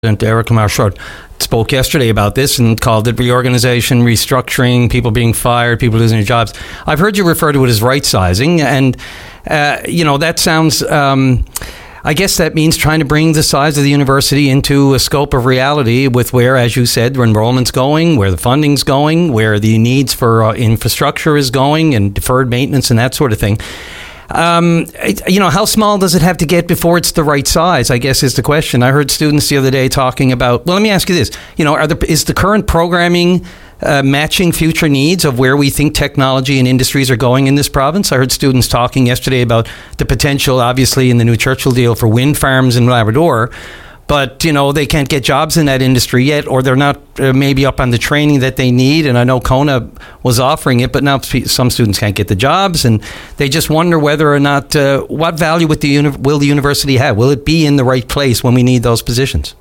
Eric Lamarche spoke yesterday about this and called it reorganization, restructuring, people being fired, people losing their jobs. I've heard you refer to it as right-sizing, and, that sounds... I guess that means trying to bring the size of the university into a scope of reality with where, as you said, where enrollment's going, where the funding's going, where the needs for infrastructure is going, and deferred maintenance and that sort of thing. How small does it have to get before it's the right size, I guess, is the question. I heard students the other day talking about, well, let me ask you this. Is the current programming matching future needs of where we think technology and industries are going in this province? I heard students talking yesterday about the potential, obviously, in the new Churchill deal for wind farms in Labrador. But, they can't get jobs in that industry yet, or they're not maybe up on the training that they need. And I know Kona was offering it, but now some students can't get the jobs. And they just wonder whether or not, what value will the university have? Will it be in the right place when we need those positions?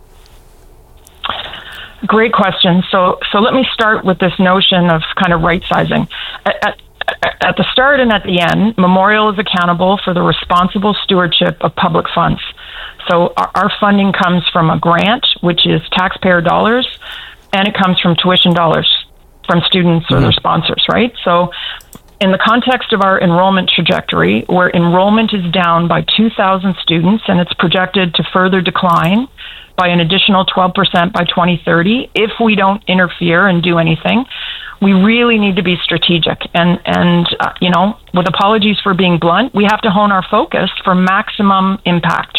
Great question. So let me start with this notion of kind of right-sizing. At the start and at the end, Memorial is accountable for the responsible stewardship of public funds. So our funding comes from a grant, which is taxpayer dollars, and it comes from tuition dollars from students or their sponsors, right? So in the context of our enrollment trajectory, where enrollment is down by 2,000 students and it's projected to further decline by an additional 12% by 2030, if we don't interfere and do anything, we really need to be strategic. And with apologies for being blunt, we have to hone our focus for maximum impact.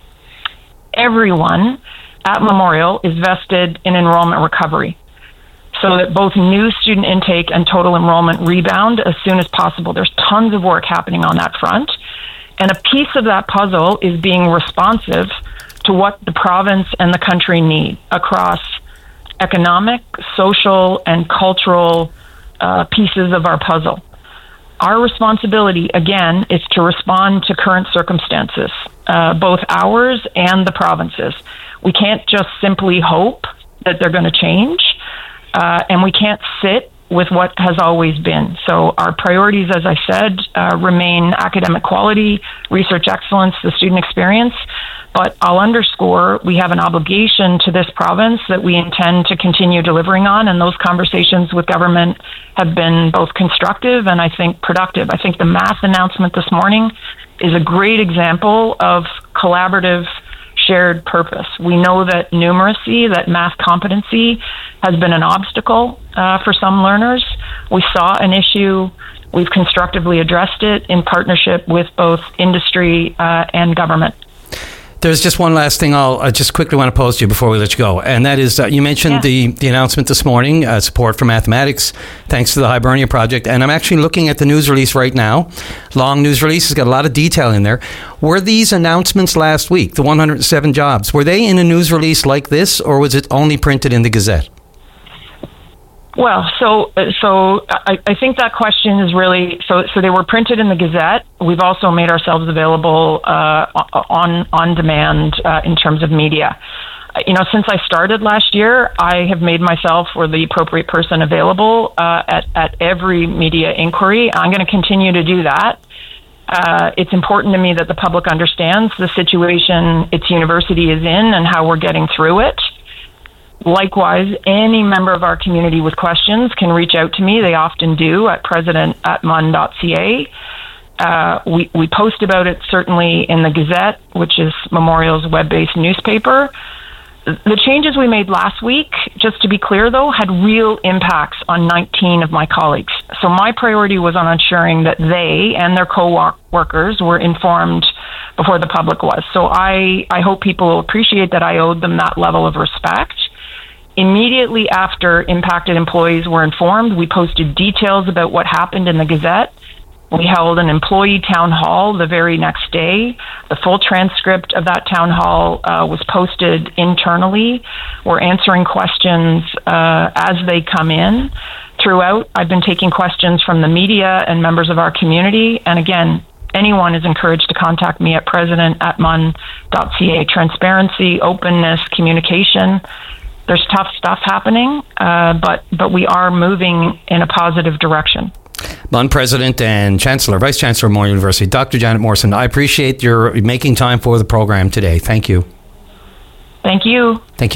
Everyone at Memorial is vested in enrollment recovery so that both new student intake and total enrollment rebound as soon as possible. There's tons of work happening on that front. And a piece of that puzzle is being responsive to what the province and the country need across economic, social, and cultural pieces of our puzzle. Our responsibility, again, is to respond to current circumstances, both ours and the province's. We can't just simply hope that they're going to change, and we can't sit with what has always been. So our priorities, as I said, remain academic quality, research excellence, the student experience. But I'll underscore, we have an obligation to this province that we intend to continue delivering on, and those conversations with government have been both constructive and I think productive. I think the math announcement this morning is a great example of collaborative shared purpose. We know that numeracy, that math competency, has been an obstacle for some learners. We saw an issue. We've constructively addressed it in partnership with both industry and government. There's just one last thing I just quickly want to pose to you before we let you go, and that is you mentioned the announcement this morning, support for mathematics, thanks to the Hibernia Project, and I'm actually looking at the news release right now. Long news release, has got a lot of detail in there. Were these announcements last week, the 107 jobs, were they in a news release like this, or was it only printed in the Gazette? Well, so I think that question is really, so they were printed in the Gazette. We've also made ourselves available on demand in terms of media. Since I started last year, I have made myself or the appropriate person available at every media inquiry. I'm going to continue to do that. It's important to me that the public understands the situation its university is in and how we're getting through it. Likewise, any member of our community with questions can reach out to me. They often do at president@mun.ca. We post about it certainly in the Gazette, which is Memorial's web-based newspaper. The changes we made last week, just to be clear though, had real impacts on 19 of my colleagues. So my priority was on ensuring that they and their co-workers were informed before the public was. So I hope people will appreciate that I owed them that level of respect. Immediately after impacted employees were informed, we posted details about what happened in the Gazette. We held an employee town hall the very next day. The full transcript of that town hall was posted internally. We're answering questions as they come in. Throughout, I've been taking questions from the media and members of our community. And again, anyone is encouraged to contact me at president@mun.ca. Transparency, openness, communication. There's tough stuff happening, but we are moving in a positive direction. MUN President and Vice Chancellor of Memorial University, Dr. Janet Morrison, I appreciate your making time for the program today. Thank you. Thank you. Thank you.